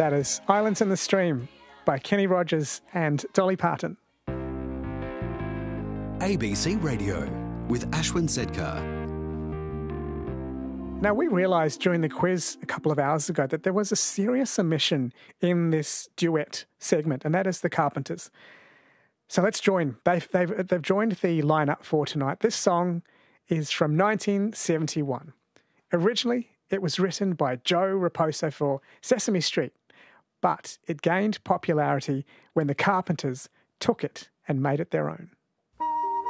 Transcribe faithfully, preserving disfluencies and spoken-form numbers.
That is Islands in the Stream by Kenny Rogers and Dolly Parton. A B C Radio with Ashwin Sedkar. Now, we realised during the quiz a couple of hours ago that there was a serious omission in this duet segment, and that is the Carpenters. So let's join. They've, they've, they've joined the lineup for tonight. This song is from nineteen seventy-one. Originally, it was written by Joe Raposo for Sesame Street, but it gained popularity when the Carpenters took it and made it their own.